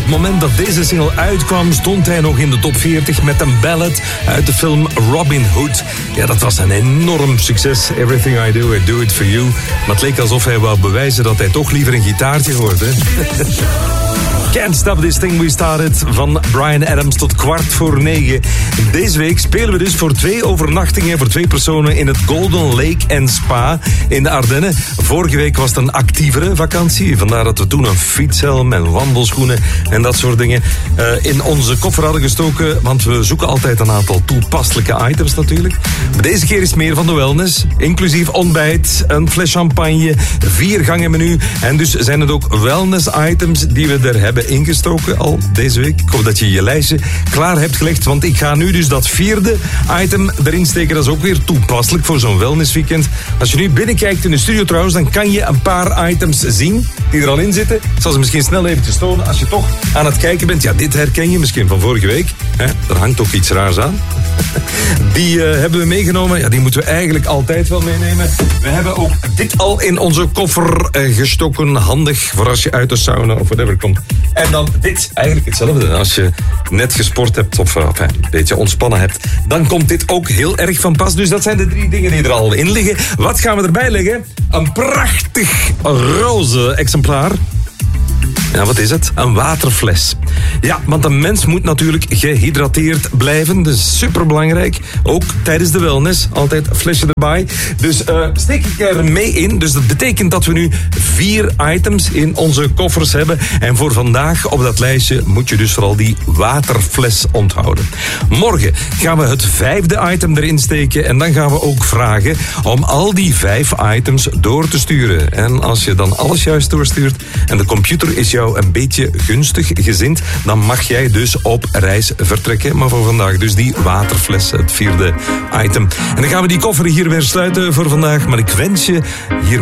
moment dat deze single uitkwam, stond hij nog in de top 40 met een ballad uit de film Robin Hood. Ja, dat was een enorm succes. Everything I do it for you. Maar het leek alsof hij wou bewijzen dat hij toch liever een gitaartje hoorde. Can't Stop This Thing We Started van Bryan Adams tot 8:45. Deze week spelen we dus voor 2 overnachtingen voor 2 personen in het Golden Lake & Spa in de Ardennen. Vorige week was het een actievere vakantie. Vandaar dat we toen een fietshelm en wandelschoenen en dat soort dingen in onze koffer hadden gestoken. Want we zoeken altijd een aantal toepasselijke items natuurlijk. Maar deze keer is meer van de wellness. Inclusief ontbijt, een fles champagne, 4 gangen menu. En dus zijn het ook wellness items die we er hebben ingestoken al deze week. Ik hoop dat je je lijstje klaar hebt gelegd, want ik ga nu dus dat 4e item erin steken. Dat is ook weer toepasselijk voor zo'n wellnessweekend. Als je nu binnenkijkt in de studio trouwens, dan kan je een paar items zien die er al in zitten. Ik zal ze misschien snel eventjes tonen als je toch aan het kijken bent. Ja, dit herken je misschien van vorige week. Er hangt ook iets raars aan. Die hebben we meegenomen. Ja, die moeten we eigenlijk altijd wel meenemen. We hebben ook dit al in onze koffer gestoken. Handig voor als je uit de sauna of whatever komt. En dan dit, eigenlijk hetzelfde. Als je net gesport hebt of een beetje ontspannen hebt, dan komt dit ook heel erg van pas. Dus dat zijn de 3 dingen die er al in liggen. Wat gaan we erbij leggen? Een prachtig roze exemplaar. Ja, wat is het? Een waterfles. Ja, want een mens moet natuurlijk gehydrateerd blijven. Dat is superbelangrijk. Ook tijdens de wellness. Altijd een flesje erbij. Dus steek ik er mee in. Dus dat betekent dat we nu 4 items in onze koffers hebben. En voor vandaag op dat lijstje moet je dus vooral die waterfles onthouden. Morgen gaan we het 5e item erin steken. En dan gaan we ook vragen om al die 5 items door te sturen. En als je dan alles juist doorstuurt en de computer is jou een beetje gunstig gezind, dan mag jij dus op reis vertrekken. Maar voor vandaag dus die waterfles, het 4e item. En dan gaan we die koffer hier weer sluiten voor vandaag. Maar ik wens je hier